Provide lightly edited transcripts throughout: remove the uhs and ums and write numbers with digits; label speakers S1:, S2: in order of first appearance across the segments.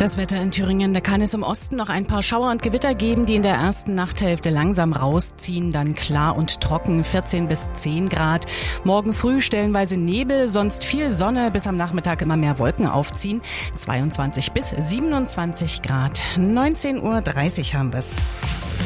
S1: Das Wetter in Thüringen, da kann es im Osten noch ein paar Schauer und Gewitter geben, die in der ersten Nachthälfte langsam rausziehen. Dann klar und trocken, 14 bis 10 Grad. Morgen früh stellenweise Nebel, sonst viel Sonne, bis am Nachmittag immer mehr Wolken aufziehen. 22 bis 27 Grad. 19:30 Uhr haben wir's.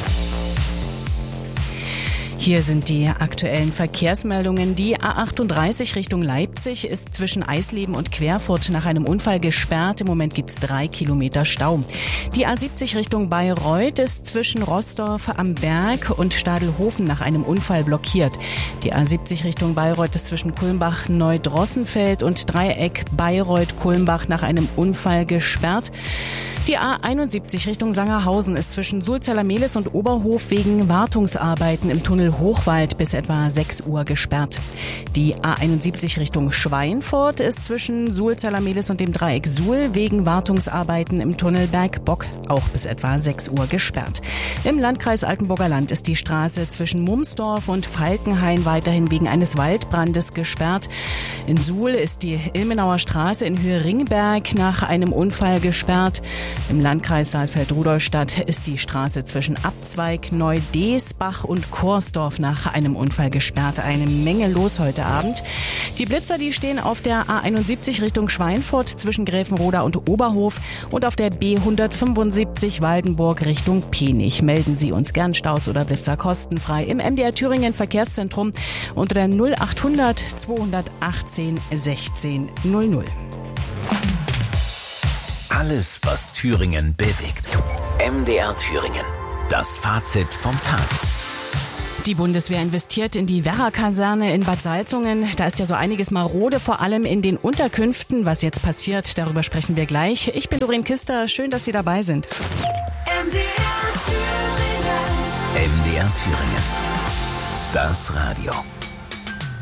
S1: Hier sind die aktuellen Verkehrsmeldungen. Die A38 Richtung Leipzig ist zwischen Eisleben und Querfurt nach einem Unfall gesperrt. Im Moment gibt's 3 Kilometer Stau. Die A70 Richtung Bayreuth ist zwischen Roßdorf am Berg und Stadelhofen nach einem Unfall blockiert. Die A70 Richtung Bayreuth ist zwischen Kulmbach-Neudrossenfeld und Dreieck Bayreuth-Kulmbach nach einem Unfall gesperrt. Die A71 Richtung Sangerhausen ist zwischen Sulzerla-Mehlis und Oberhof wegen Wartungsarbeiten im Tunnel Hochwald bis etwa 6 Uhr gesperrt. Die A71 Richtung Schweinfurt ist zwischen Sulzerla-Mehlis und dem Dreieck Suhl wegen Wartungsarbeiten im Tunnel Bergbock auch bis etwa 6 Uhr gesperrt. Im Landkreis Altenburger Land ist die Straße zwischen Mumsdorf und Falkenhain weiterhin wegen eines Waldbrandes gesperrt. In Suhl ist die Ilmenauer Straße in Höhe Ringberg nach einem Unfall gesperrt. Im Landkreis Saalfeld-Rudolstadt ist die Straße zwischen Abzweig, Neudeesbach und Korsdorf nach einem Unfall gesperrt. Eine Menge los heute Abend. Die Blitzer, die stehen auf der A71 Richtung Schweinfurt zwischen Gräfenroda und Oberhof und auf der B175 Waldenburg Richtung Penich. Melden Sie uns gern Staus oder Blitzer kostenfrei im MDR Thüringen Verkehrszentrum unter der 0800 218 16 00.
S2: Alles, was Thüringen bewegt. MDR Thüringen. Das Fazit vom Tag.
S1: Die Bundeswehr investiert in die Werra-Kaserne in Bad Salzungen. Da ist ja so einiges marode, vor allem in den Unterkünften. Was jetzt passiert, darüber sprechen wir gleich. Ich bin Doreen Kister. Schön, dass Sie dabei sind.
S3: MDR Thüringen.
S2: MDR Thüringen. Das Radio.